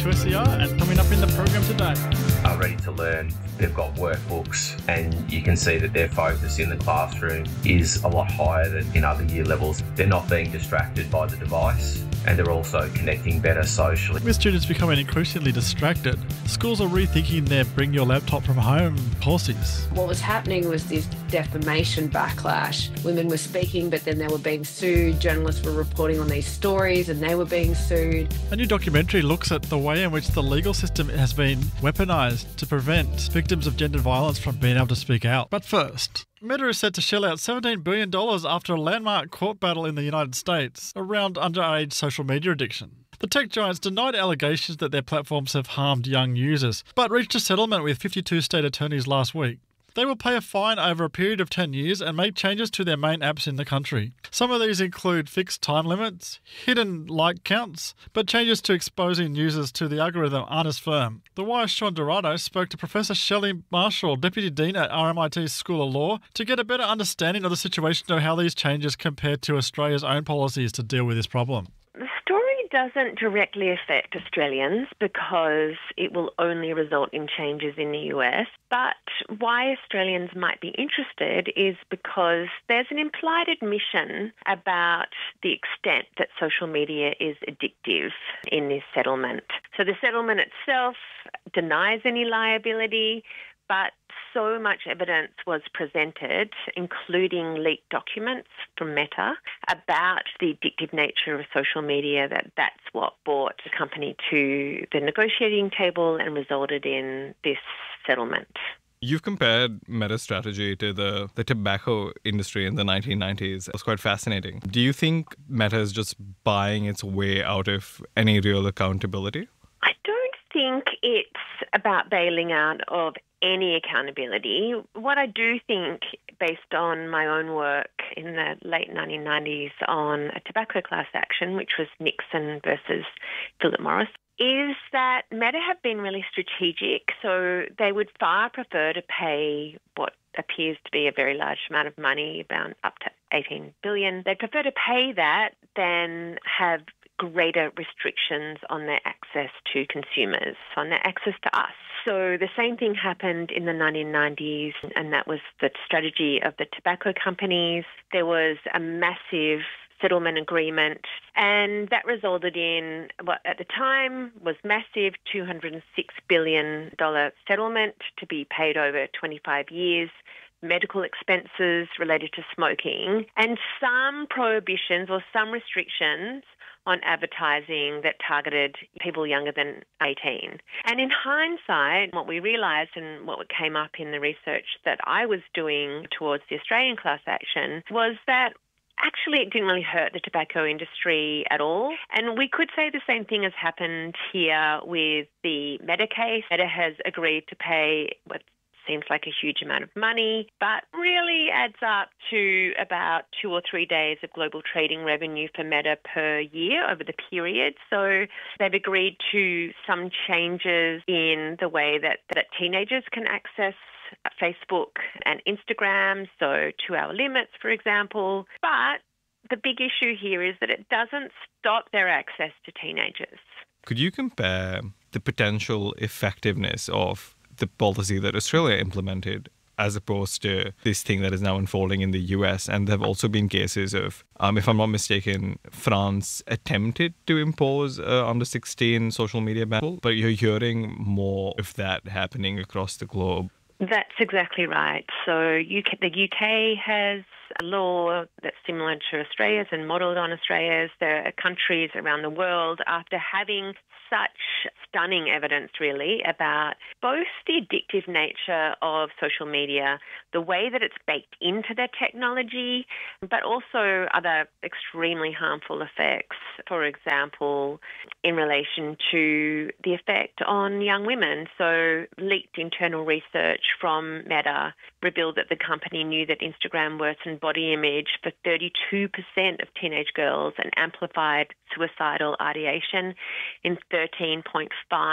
2SER, and coming up in the program today. Are ready to learn. They've got workbooks, and you can see that their focus in the classroom is a lot higher than in other year levels. They're not being distracted by the device, and they're also connecting better socially. With students becoming increasingly distracted, schools are rethinking their bring your laptop from home policies. What was happening was this defamation backlash. Women were speaking, but then they were being sued. Journalists were reporting on these stories and they were being sued. A new documentary looks at the way in which the legal system has been weaponised to prevent victims of gender violence from being able to speak out. But first, Meta is set to shell out $17 billion after a landmark court battle in the United States around underage social media addiction. The tech giants denied allegations that their platforms have harmed young users, but reached a settlement with 52 state attorneys last week. They will pay a fine over a period of 10 years and make changes to their main apps in the country. Some of these include fixed time limits, hidden like counts, but changes to exposing users to the algorithm aren't as firm. The Wire's Sean Dorado spoke to Professor Shelley Marshall, Deputy Dean at RMIT School of Law, to get a better understanding of the situation of how these changes compare to Australia's own policies to deal with this problem. The story doesn't directly affect Australians because it will only result in changes in the US. But why Australians might be interested is because there's an implied admission about the extent that social media is addictive in this settlement. So the settlement itself denies any liability, but so much evidence was presented, including leaked documents from Meta, about the addictive nature of social media that's what brought the company to the negotiating table and resulted in this settlement. You've compared Meta's strategy to the tobacco industry in the 1990s. It was quite fascinating. Do you think Meta is just buying its way out of any real accountability? I don't think it's about bailing out of any accountability. What I do think, based on my own work in the late 1990s on a tobacco class action, which was Nixon versus Philip Morris, is that Meta have been really strategic. So they would far prefer to pay what appears to be a very large amount of money, about up to $18 billion. They'd prefer to pay that than have greater restrictions on their access to consumers, on their access to us. So the same thing happened in the 1990s, and that was the strategy of the tobacco companies. There was a massive settlement agreement, and that resulted in what at the time was massive $206 billion settlement to be paid over 25 years, medical expenses related to smoking, and some prohibitions or some restrictions on advertising that targeted people younger than 18. And in hindsight, what we realised and what came up in the research that I was doing towards the Australian class action was that actually it didn't really hurt the tobacco industry at all. And we could say the same thing has happened here with the Meta case. Meta has agreed to pay what seems like a huge amount of money, but really adds up to about 2 or 3 days of global trading revenue for Meta per year over the period. So they've agreed to some changes in the way that teenagers can access Facebook and Instagram, so 2-hour limits, for example. But the big issue here is that it doesn't stop their access to teenagers. Could you compare the potential effectiveness of the policy that Australia implemented as opposed to this thing that is now unfolding in the US? And there have also been cases of, if I'm not mistaken, France attempted to impose under 16 social media ban, but you're hearing more of that happening across the globe. That's exactly right. So the UK has a law that's similar to Australia's and modelled on Australia's. There are countries around the world, after having such stunning evidence, really, about both the addictive nature of social media, the way that it's baked into their technology, but also other extremely harmful effects. For example, in relation to the effect on young women. So leaked internal research from Meta revealed that the company knew that Instagram worsened body image for 32% of teenage girls and amplified suicidal ideation in 13.5%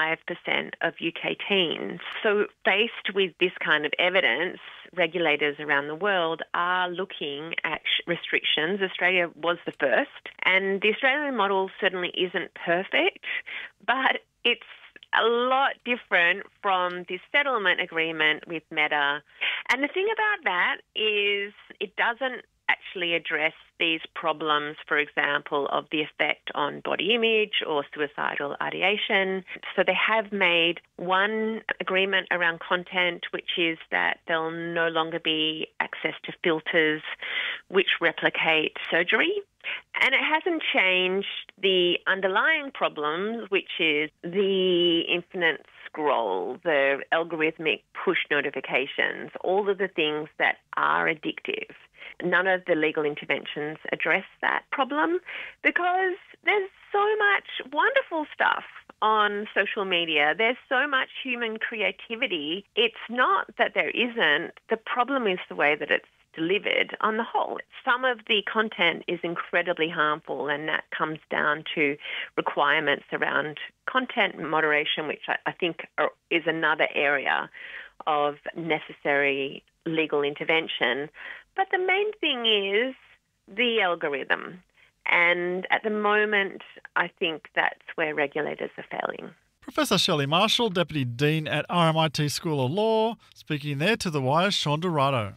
of UK teens. So faced with this kind of evidence, regulators around the world are looking at restrictions. Australia was the first, and the Australian model certainly isn't perfect, but it's a lot different from the settlement agreement with Meta. And the thing about that is it doesn't actually address these problems, for example, of the effect on body image or suicidal ideation. So they have made one agreement around content, which is that there'll no longer be access to filters which replicate surgery. And it hasn't changed the underlying problems, which is the infinite scroll, the algorithmic push notifications, all of the things that are addictive. None of the legal interventions address that problem because there's so much wonderful stuff on social media. There's so much human creativity. It's not that there isn't. The problem is the way that it's delivered on the whole. Some of the content is incredibly harmful, and that comes down to requirements around content moderation, which I think is another area of necessary legal intervention. But the main thing is the algorithm. And at the moment, I think that's where regulators are failing. Professor Shelley Marshall, Deputy Dean at RMIT School of Law, speaking there to The Wire's Sean Dorado.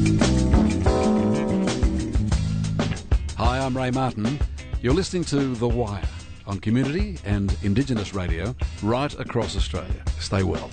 Hi, I'm Ray Martin. You're listening to The Wire on Community and Indigenous Radio right across Australia. Stay well.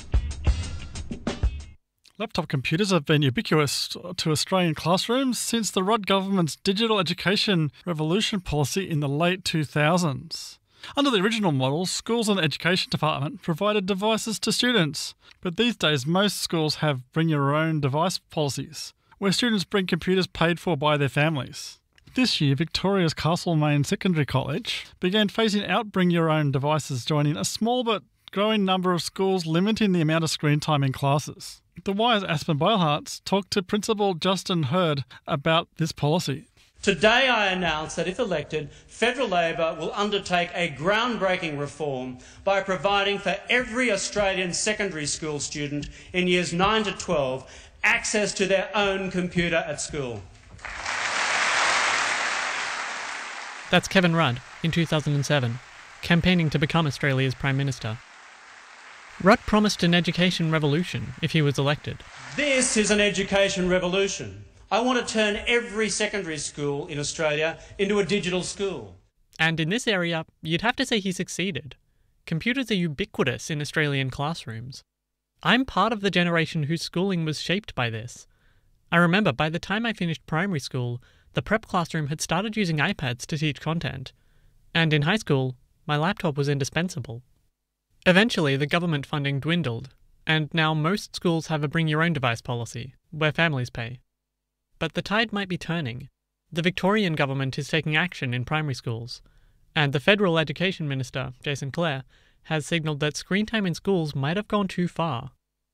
Laptop computers have been ubiquitous to Australian classrooms since the Rudd government's digital education revolution policy in the late 2000s. Under the original model, schools and the education department provided devices to students, but these days most schools have bring-your-own-device policies, where students bring computers paid for by their families. This year, Victoria's Castlemaine Secondary College began phasing out bring-your-own devices, joining a small but growing number of schools limiting the amount of screen time in classes. The Wire's Aspen Beilhartz talked to Principal Justin Hurd about this policy. Today I announce that if elected, Federal Labor will undertake a groundbreaking reform by providing for every Australian secondary school student in years 9 to 12 access to their own computer at school. That's Kevin Rudd in 2007, campaigning to become Australia's Prime Minister. Rudd promised an education revolution if he was elected. This is an education revolution. I want to turn every secondary school in Australia into a digital school. And in this area, you'd have to say he succeeded. Computers are ubiquitous in Australian classrooms. I'm part of the generation whose schooling was shaped by this. I remember by the time I finished primary school, the prep classroom had started using iPads to teach content. And in high school, my laptop was indispensable. Eventually, the government funding dwindled, and now most schools have a bring-your-own-device policy, where families pay. But the tide might be turning. The Victorian government is taking action in primary schools, and the Federal Education Minister, Jason Clare, has signalled that screen time in schools might have gone too far.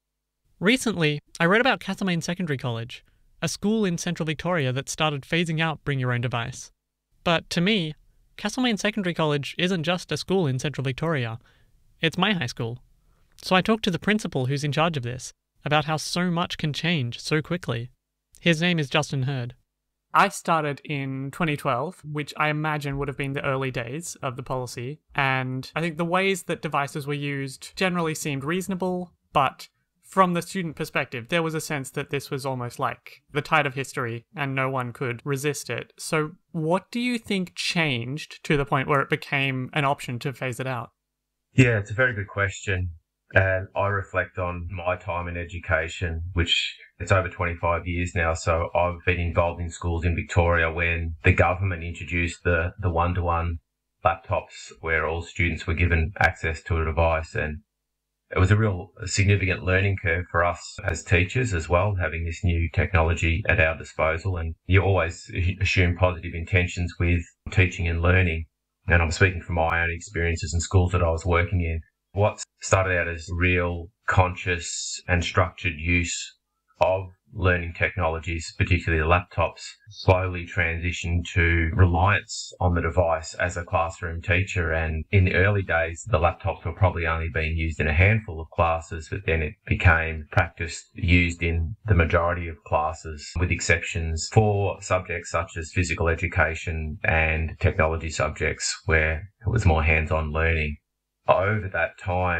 Recently, I read about Castlemaine Secondary College, a school in central Victoria that started phasing out bring-your-own-device. But to me, Castlemaine Secondary College isn't just a school in central Victoria. It's my high school. So I talked to the principal who's in charge of this about how so much can change so quickly. His name is Justin Hurd. I started in 2012, which I imagine would have been the early days of the policy, and I think the ways that devices were used generally seemed reasonable, but from the student perspective, there was a sense that this was almost like the tide of history and no one could resist it. So what do you think changed to the point where it became an option to phase it out? Yeah, it's a very good question. And I reflect on my time in education, which it's over 25 years now. So I've been involved in schools in Victoria when the government introduced the one-to-one laptops where all students were given access to a device. And it was a real significant learning curve for us as teachers as well, having this new technology at our disposal. And you always assume positive intentions with teaching and learning. And I'm speaking from my own experiences in schools that I was working in. What started out as real conscious and structured use of learning technologies, particularly the laptops, slowly transitioned to reliance on the device as a classroom teacher. And in the early days, the laptops were probably only being used in a handful of classes, but then it became used in the majority of classes, with exceptions for subjects such as physical education and technology subjects where it was more hands-on learning. Over that time,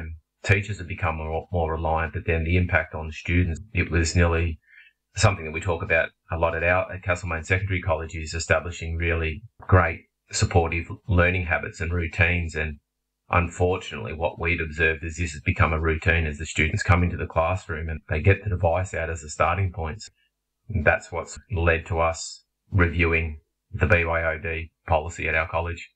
teachers have become more reliant, but then the impact on students, it was nearly something that we talk about a lot at Castlemaine Secondary College, is establishing really great supportive learning habits and routines. And unfortunately, what we'd observed is this has become a routine as the students come into the classroom and they get the device out as a starting point. And that's what's led to us reviewing the BYOD policy at our college.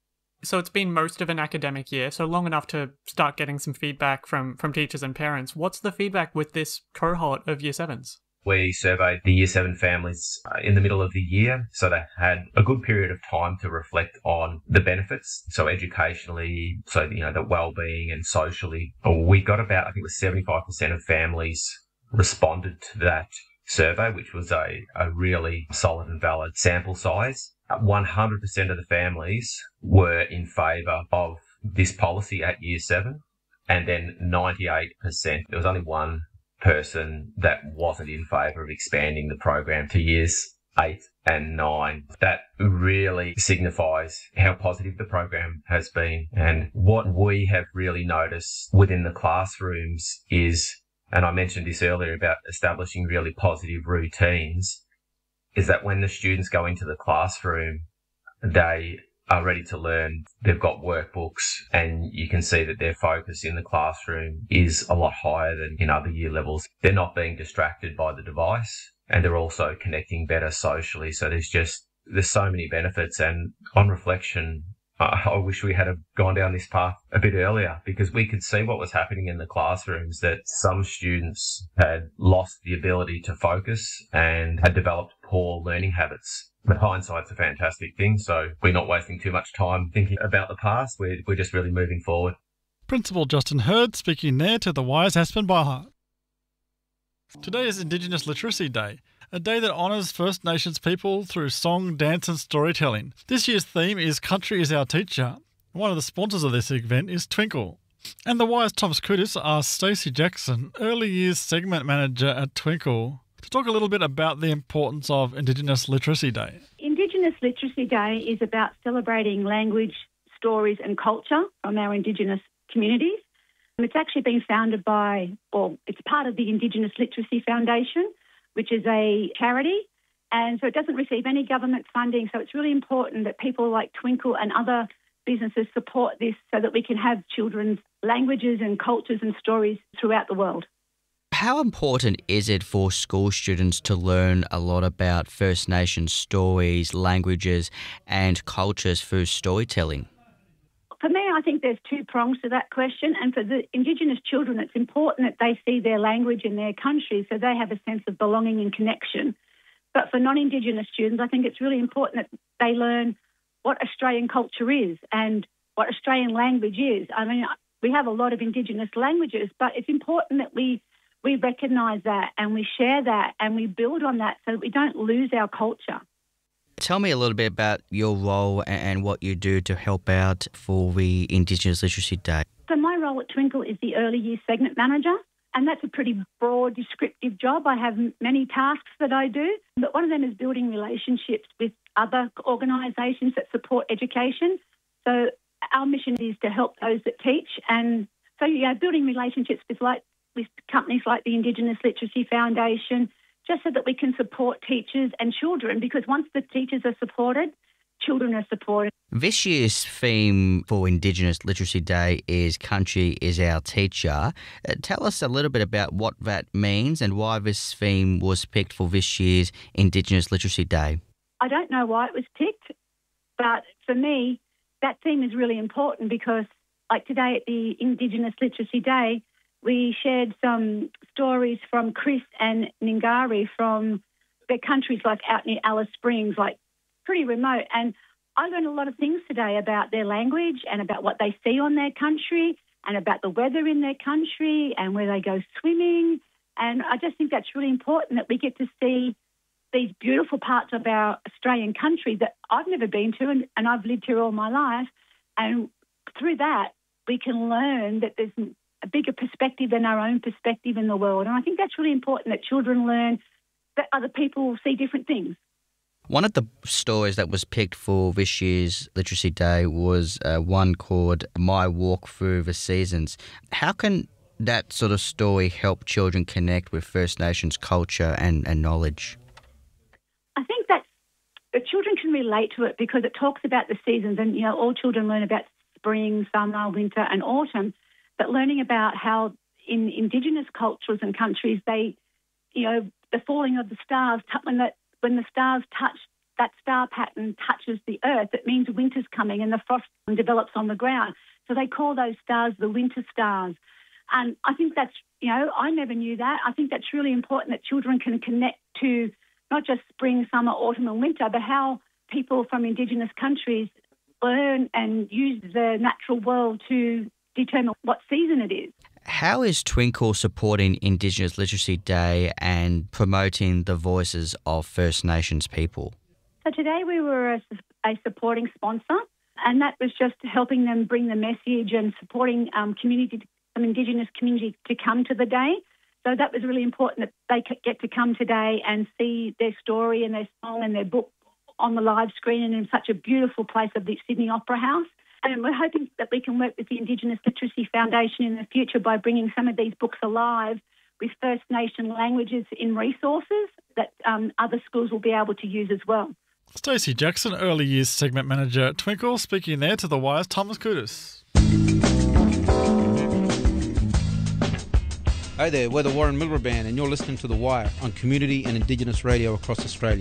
So it's been most of an academic year, so long enough to start getting some feedback from teachers and parents. What's the feedback with this cohort of Year 7s? We surveyed the Year 7 families in the middle of the year, so they had a good period of time to reflect on the benefits. So educationally, the well-being and socially. We got about, I think it was 75% of families responded to that survey, which was a really solid and valid sample size. 100% of the families were in favour of this policy at Year 7, and then 98%, there was only one person that wasn't in favour of expanding the program to Years 8 and 9. That really signifies how positive the program has been. And what we have really noticed within the classrooms is, and I mentioned this earlier about establishing really positive routines, is that when the students go into the classroom, they are ready to learn. They've got workbooks, and you can see that their focus in the classroom is a lot higher than in other year levels. They're not being distracted by the device, and they're also connecting better socially. So there's so many benefits. And on reflection, I wish we had gone down this path a bit earlier, because we could see what was happening in the classrooms, that some students had lost the ability to focus and had developed poor learning habits. But hindsight's a fantastic thing, so we're not wasting too much time thinking about the past. We're just really moving forward. Principal Justin Hurd speaking there to the Wire's Aspen by Heart. Today is Indigenous Literacy Day, a day that honours First Nations people through song, dance and storytelling. This year's theme is Country is Our Teacher. One of the sponsors of this event is Twinkle. And the Wire's Thomas Kudis asked Stacey Jackson, Early Years Segment Manager at Twinkle, to talk a little bit about the importance of Indigenous Literacy Day. Indigenous Literacy Day is about celebrating language, stories and culture from our Indigenous communities. It's actually been founded it's part of the Indigenous Literacy Foundation, which is a charity, and so it doesn't receive any government funding. So it's really important that people like Twinkle and other businesses support this so that we can have children's languages and cultures and stories throughout the world. How important is it for school students to learn a lot about First Nations stories, languages and cultures through storytelling? For me, I think there's two prongs to that question. And for the Indigenous children, it's important that they see their language in their country so they have a sense of belonging and connection. But for non-Indigenous students, I think it's really important that they learn what Australian culture is and what Australian language is. I mean, we have a lot of Indigenous languages, but it's important that we recognise that and we share that and we build on that so that we don't lose our culture. Tell me a little bit about your role and what you do to help out for the Indigenous Literacy Day. So my role at Twinkle is the Early Years Segment Manager, and that's a pretty broad, descriptive job. I have many tasks that I do, but one of them is building relationships with other organisations that support education. So our mission is to help those that teach, and so building relationships with companies like the Indigenous Literacy Foundation, just so that we can support teachers and children, because once the teachers are supported, children are supported. This year's theme for Indigenous Literacy Day is Country is Our Teacher. Tell us a little bit about what that means and why this theme was picked for this year's Indigenous Literacy Day. I don't know why it was picked, but for me, that theme is really important because, like today at the Indigenous Literacy Day, we shared some stories from Chris and Ngari from their countries like out near Alice Springs, like pretty remote. And I learned a lot of things today about their language and about what they see on their country and about the weather in their country and where they go swimming. And I just think that's really important that we get to see these beautiful parts of our Australian country that I've never been to and I've lived here all my life. And through that, we can learn that there's a bigger perspective than our own perspective in the world. And I think that's really important, that children learn that other people see different things. One of the stories that was picked for this year's Literacy Day was one called My Walk Through the Seasons. How can that sort of story help children connect with First Nations culture and knowledge? I think that the children can relate to it because it talks about the seasons, and all children learn about spring, summer, winter and autumn, but learning about how in Indigenous cultures and countries the falling of the stars, when the stars touch, that star pattern touches the earth, it means winter's coming and the frost develops on the ground. So they call those stars the winter stars. And I think that's, I never knew that. I think that's really important that children can connect to not just spring, summer, autumn and winter, but how people from Indigenous countries learn and use the natural world to determine what season it is. How is Twinkle supporting Indigenous Literacy Day and promoting the voices of First Nations people? So today we were a supporting sponsor, and that was just helping them bring the message and supporting some Indigenous community to come to the day. So that was really important that they get to come today and see their story and their song and their book on the live screen and in such a beautiful place of the Sydney Opera House. And we're hoping that we can work with the Indigenous Literacy Foundation in the future by bringing some of these books alive with First Nation languages in resources that other schools will be able to use as well. Stacey Jackson, Early Years Segment Manager at Twinkle, speaking there to The Wire's Thomas Kudus. Hi there, we're the Warren Miller Band and you're listening to The Wire on community and Indigenous radio across Australia.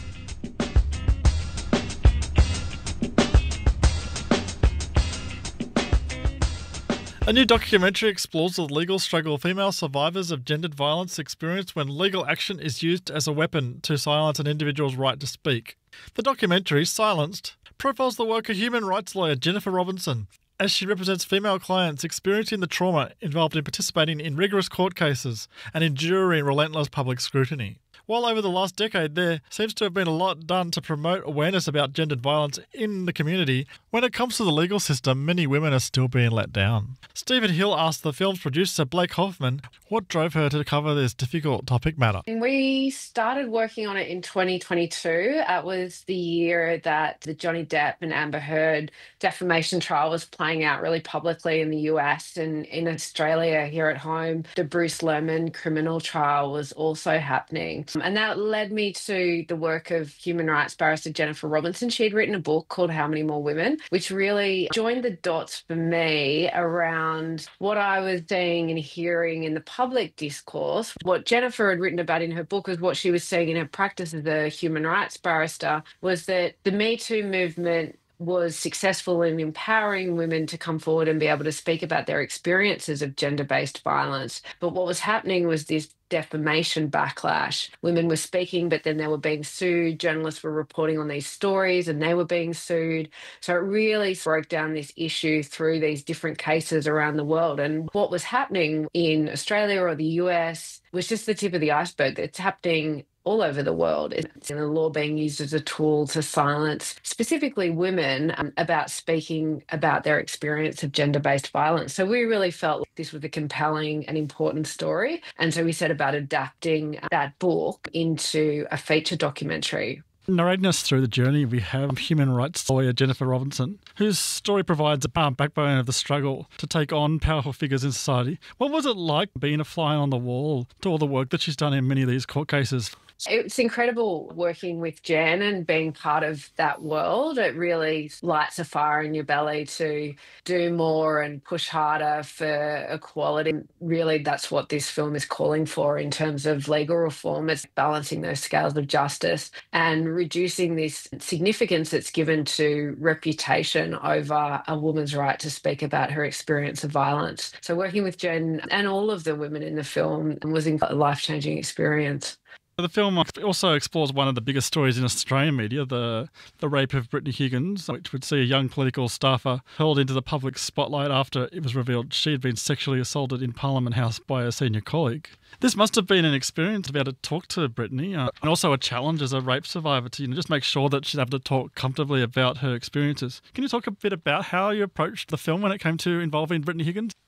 A new documentary explores the legal struggle female survivors of gendered violence experience when legal action is used as a weapon to silence an individual's right to speak. The documentary, Silenced, profiles the work of human rights lawyer Jennifer Robinson as she represents female clients experiencing the trauma involved in participating in rigorous court cases and enduring relentless public scrutiny. While over the last decade there seems to have been a lot done to promote awareness about gendered violence in the community, when it comes to the legal system, many women are still being let down. Stephen Hill asked the film's producer Blake Hoffman what drove her to cover this difficult topic matter. We started working on it in 2022. That was the year that the Johnny Depp and Amber Heard defamation trial was playing out really publicly in the US, and in Australia here at home, the Bruce Lerman criminal trial was also happening. And that led me to the work of human rights barrister Jennifer Robinson. She'd written a book called How Many More Women, which really joined the dots for me around what I was seeing and hearing in the public discourse. What Jennifer had written about in her book was what she was seeing in her practice as a human rights barrister, was that the Me Too movement was successful in empowering women to come forward and be able to speak about their experiences of gender-based violence. But what was happening was this defamation backlash. Women were speaking, but then they were being sued. Journalists were reporting on these stories and they were being sued. So it really broke down this issue through these different cases around the world. And what was happening in Australia or the US was just the tip of the iceberg. It's happening all over the world. It's in the law being used as a tool to silence specifically women about speaking about their experience of gender-based violence. So we really felt like this was a compelling and important story. And so we set about adapting that book into a feature documentary. Narrating us through the journey, we have human rights lawyer Jennifer Robinson, whose story provides a backbone of the struggle to take on powerful figures in society. What was it like being a fly on the wall to all the work that she's done in many of these court cases? It's incredible working with Jen and being part of that world. It really lights a fire in your belly to do more and push harder for equality. Really, that's what this film is calling for in terms of legal reform. It's balancing those scales of justice and reducing this significance that's given to reputation over a woman's right to speak about her experience of violence. So working with Jen and all of the women in the film was a life-changing experience. The film also explores one of the biggest stories in Australian media, the rape of Brittany Higgins, which would see a young political staffer hurled into the public spotlight after it was revealed she had been sexually assaulted in Parliament House by a senior colleague. This must have been an experience to be able to talk to Brittany and also a challenge as a rape survivor to just make sure that she's able to talk comfortably about her experiences. Can you talk a bit about how you approached the film when it came to involving Brittany Higgins?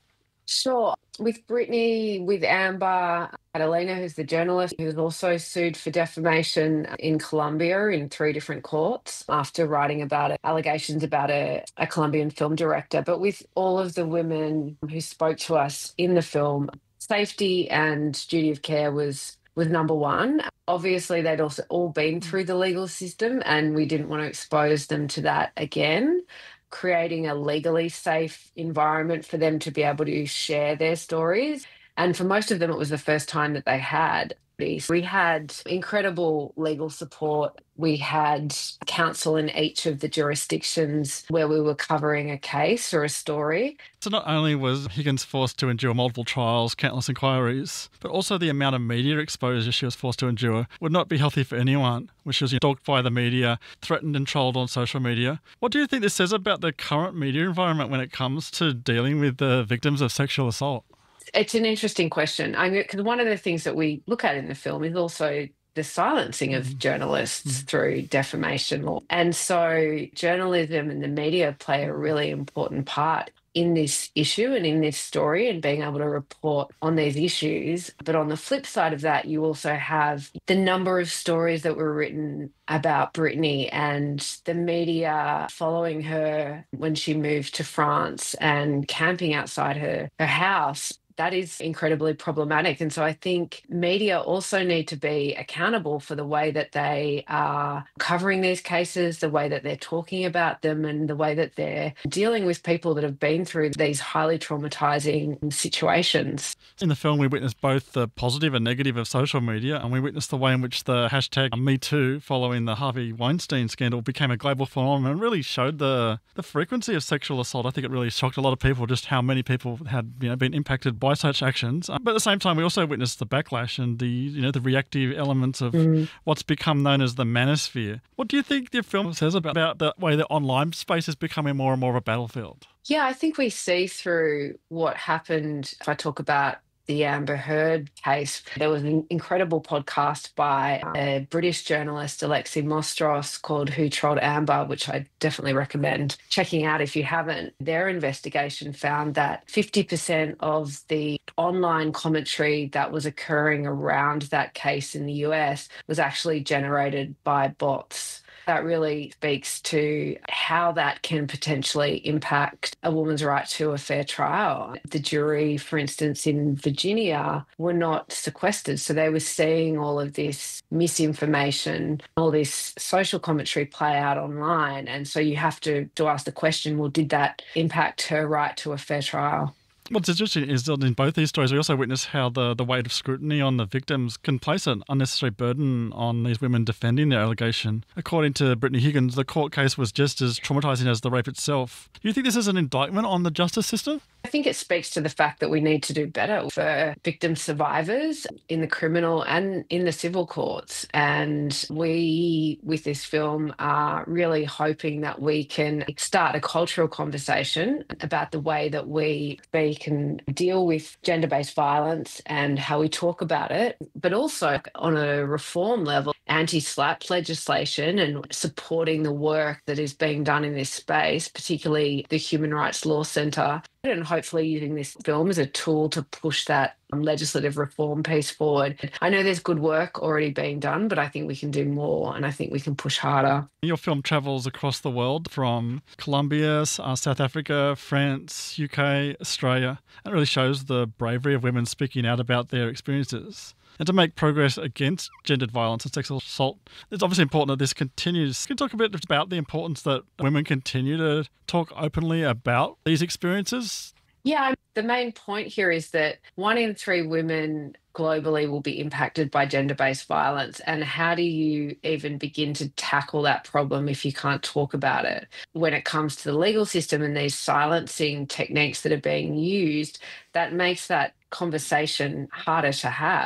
Sure. With Brittany, with Amber, Adelina, who's the journalist, who was also sued for defamation in Colombia in 3 different courts after writing about it, allegations about a Colombian film director. But with all of the women who spoke to us in the film, safety and duty of care was number one. Obviously, they'd also all been through the legal system, and we didn't want to expose them to that again. Creating a legally safe environment for them to be able to share their stories. And for most of them, it was the first time that they had these. We had incredible legal support. We had counsel in each of the jurisdictions where we were covering a case or a story. So not only was Higgins forced to endure multiple trials, countless inquiries, but also the amount of media exposure she was forced to endure would not be healthy for anyone, which was stalked by the media, threatened and trolled on social media. What do you think this says about the current media environment when it comes to dealing with the victims of sexual assault? It's an interesting question. I mean, because one of the things that we look at in the film is also the silencing of journalists through defamation law. And so journalism and the media play a really important part in this issue and in this story and being able to report on these issues. But on the flip side of that, you also have the number of stories that were written about Brittany and the media following her when she moved to France and camping outside her house. That is incredibly problematic. And so I think media also need to be accountable for the way that they are covering these cases, the way that they're talking about them, and the way that they're dealing with people that have been through these highly traumatizing situations. In the film, we witnessed both the positive and negative of social media, and we witnessed the way in which the hashtag MeToo following the Harvey Weinstein scandal became a global phenomenon and really showed the frequency of sexual assault. I think it really shocked a lot of people just how many people had been impacted by such actions. But at the same time, we also witnessed the backlash and the reactive elements of what's become known as the manosphere. What do you think the film says about the way the online space is becoming more and more of a battlefield? Yeah, I think we see through what happened. If I talk about the Amber Heard case, there was an incredible podcast by a British journalist, Alexi Mostros, called Who Trolled Amber, which I definitely recommend checking out if you haven't. Their investigation found that 50% of the online commentary that was occurring around that case in the US was actually generated by bots. That really speaks to how that can potentially impact a woman's right to a fair trial. The jury, for instance, in Virginia, were not sequestered. So they were seeing all of this misinformation, all this social commentary play out online. And so you have to ask the question, well, did that impact her right to a fair trial? What's interesting is that in both these stories, we also witness how the weight of scrutiny on the victims can place an unnecessary burden on these women defending their allegation. According to Brittany Higgins, the court case was just as traumatising as the rape itself. Do you think this is an indictment on the justice system? I think it speaks to the fact that we need to do better for victim survivors in the criminal and in the civil courts. And we, with this film, are really hoping that we can start a cultural conversation about the way that we speak and deal with gender-based violence and how we talk about it, but also on a reform level, anti-SLAPP legislation and supporting the work that is being done in this space, particularly the Human Rights Law Centre, and hopefully using this film as a tool to push that legislative reform piece forward. I know there's good work already being done, but I think we can do more and I think we can push harder. Your film travels across the world from Colombia, South Africa, France, UK, Australia. It really shows the bravery of women speaking out about their experiences. And to make progress against gendered violence and sexual assault, it's obviously important that this continues. Can you talk a bit about the importance that women continue to talk openly about these experiences? Yeah, the main point here is that 1 in 3 women globally will be impacted by gender-based violence. And how do you even begin to tackle that problem if you can't talk about it? When it comes to the legal system and these silencing techniques that are being used, that makes that conversation harder to have.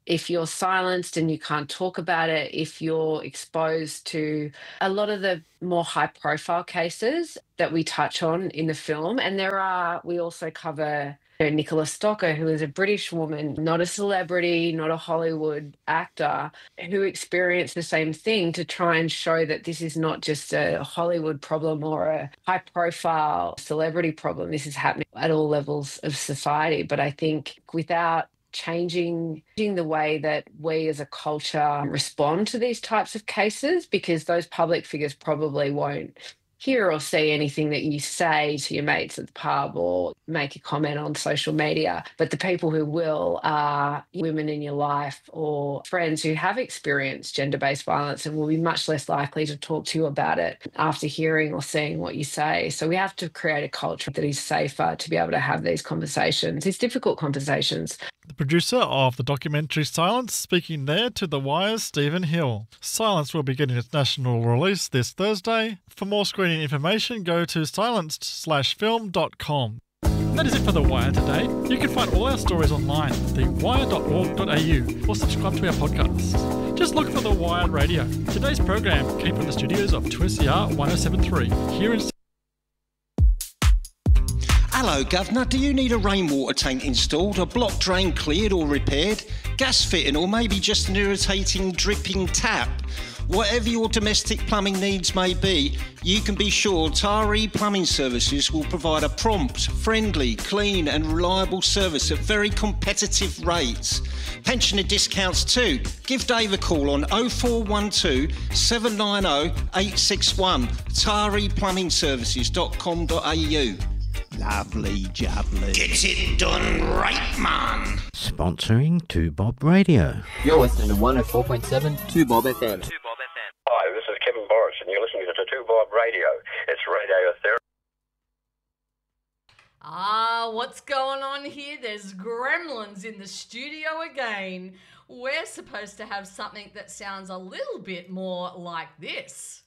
if you're silenced and you can't talk about it, if you're exposed to a lot of the more high profile cases that we touch on in the film. And we also cover Nicola Stocker, who is a British woman, not a celebrity, not a Hollywood actor, who experienced the same thing, to try and show that this is not just a Hollywood problem or a high profile celebrity problem. This is happening at all levels of society. But I think without changing the way that we as a culture respond to these types of cases, because those public figures probably won't hear or see anything that you say to your mates at the pub or make a comment on social media. But the people who will are women in your life or friends who have experienced gender-based violence and will be much less likely to talk to you about it after hearing or seeing what you say. So we have to create a culture that is safer to be able to have these conversations, these difficult conversations. The producer of the documentary Silence speaking there to The Wire's Stephen Hill. Silence will be getting its national release this Thursday. For more screening information, go to silenced/film.com. That is it for The Wire today. You can find all our stories online at thewire.org.au or subscribe to our podcast. Just look for The Wire Radio. Today's program came from the studios of 2SER 107.3 here in Hello, Governor. Do you need a rainwater tank installed, a block drain cleared or repaired, gas fitting, or maybe just an irritating dripping tap? Whatever your domestic plumbing needs may be, you can be sure Tari Plumbing Services will provide a prompt, friendly, clean and reliable service at very competitive rates. Pensioner discounts too. Give Dave a call on 0412 790 861, tariplumbingservices.com.au. Lovely jubbly. Get it done right, man. Sponsoring 2Bob Radio. You're listening to 104.7 2Bob FM. Hi, this is Kevin Boris, and you're listening to 2Bob Radio. It's radiotherapy. What's going on here? There's gremlins in the studio again. We're supposed to have something that sounds a little bit more like this.